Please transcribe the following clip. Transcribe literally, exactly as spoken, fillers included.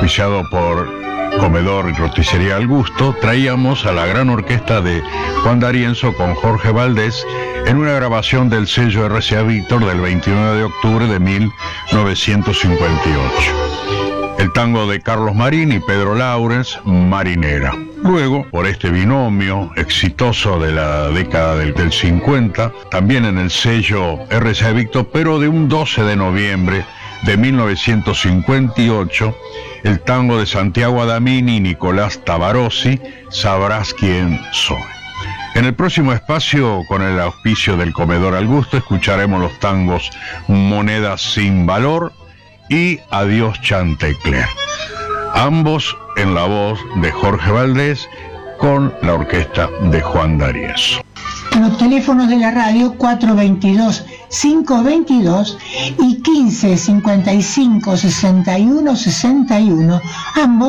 auspiciado por Comedor y Roticería Al Gusto, traíamos a la gran orquesta de Juan D'Arienzo con Jorge Valdés en una grabación del sello R C A Víctor del veintinueve de octubre de mil novecientos cincuenta y ocho. El tango de Carlos Marín y Pedro Laurens, Marinera. Luego, por este binomio exitoso de la década del, del cincuenta, también en el sello R C A Víctor, pero de un doce de noviembre de mil novecientos cincuenta y ocho, el tango de Santiago Adamini y Nicolás Tabarossi, Sabrás quién soy. En el próximo espacio, con el auspicio del Comedor Al Gusto, escucharemos los tangos Monedas sin valor y Adiós Chantecler, ambos en la voz de Jorge Valdés con la orquesta de Juan D'Arienzo. Los teléfonos de la radio cuatro veintidós, cinco veintidós y quince cincuenta y cinco sesenta y uno sesenta y uno, ambos